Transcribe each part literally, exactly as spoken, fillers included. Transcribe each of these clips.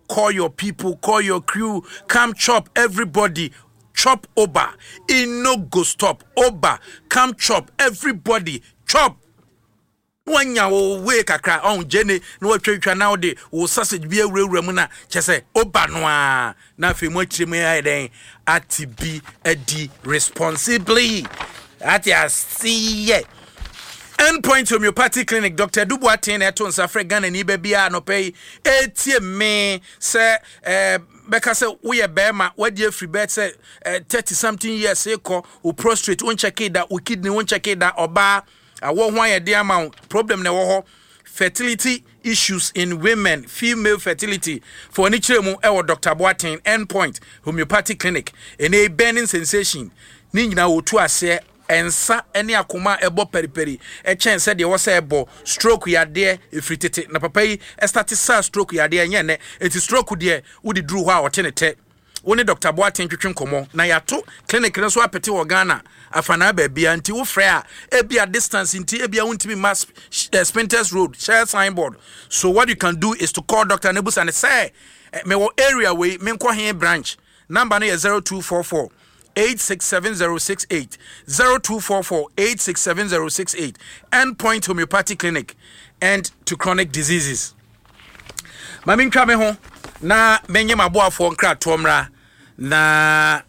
call your people, call your crew, come chop everybody. Chop Oba. It no go stop. Oba, come chop everybody. Chop. When you wake a cry on Jenny, no church now de or sausage be a real remuna. Just say Oba noa. Nothing much me I at to be a D responsibly. At ya see ye. Endpoint Homeopathic Clinic, Doctor Duboatin at on Safregan and Ibebia no pay. Eighty me say eh Becca say we a bema, what dear free bet say thirty something years ago, who prostrate won't check it that we kidney won't check it that or bar. I won't why a dear amount problem no fertility issues in women, female fertility for any chemo or Doctor Boatin Endpoint Homeopathic Clinic, and a burning sensation. Nina wo to ase ensa ene akoma ebo periperi e chen said you was ebo stroke ya de efritete na papa yi start sa stroke ya de enye ne eti stroke de wo di dru ho a otenete woni Doctor Boatin twetwen komo na yato clinic ne so apete wo Ghana afana ba bia nti wo frɛ a e bia distance nti e bia wontimi mass uh, Spinters Road share signboard. So what you can do is to call Doctor Nebus and say me wo area we me nko he branch number is zero two four four eight six seven zero six eight zero two four four eight six seven zero six eight Endpoint Homeopathic Clinic and to chronic diseases. Mami ntwa me ho na menye maboafo nkra tomra na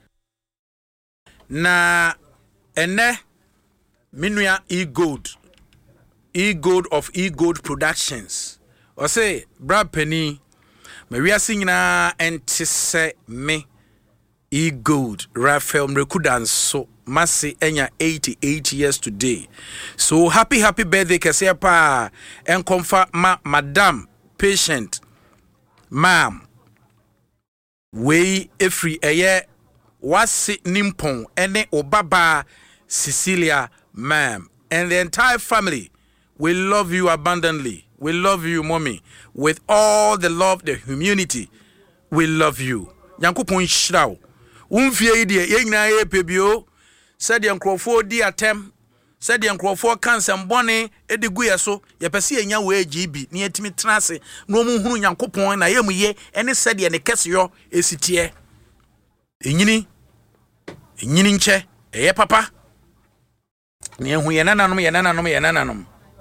na ene minua e-gold e-gold of e-gold productions o say Brad Penny Maria nyina entise me e-gold Raphael Mrekudan so Masi enya eighty-eight years today. So happy happy birthday kese pa enkomfa ma madam patient ma'am we efri eye wasi nimpon ene obaba Cecilia ma'am and the entire family. We love you abundantly. We love you mommy with all the love, the humanity. We love you. Yankopon shraw umfie ide ye nyina ye pebio said the nkrofo di atem said the nkrofo cancer mbone edigu ye so ye pese enya we G B ne yetimi trase no mu hunu Yankopon na ye mu ye ene said ye ne kese yo esitie enyini enyini nche eye papa ne hu ye nananom ye nananom ye nananom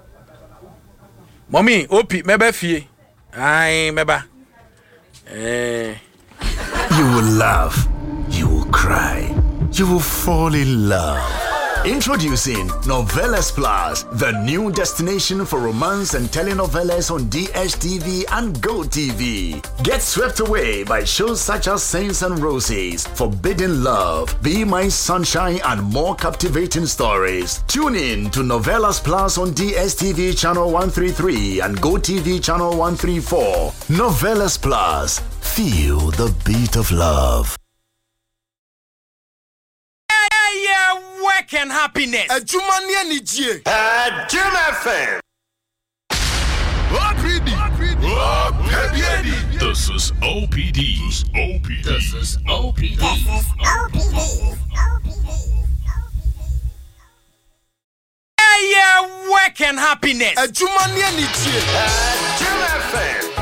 mommy opi meba fie ai meba eh you will laugh, you will cry, you will fall in love. Introducing Novelas Plus, the new destination for romance and telenovelas on D S T V and Go T V. Get swept away by shows such as Saints and Roses, Forbidden Love, Be My Sunshine, and more captivating stories. Tune in to Novelas Plus on D S T V channel one thirty-three and Go T V channel one thirty-four. Novelas Plus, feel the beat of love. Work and happiness. A Jumania Nijie. A Jim F M. This is O P D. O P D. This is O P D. This is O P D. Yeah, work and happiness. A Jumania Nijie. A Jim F M.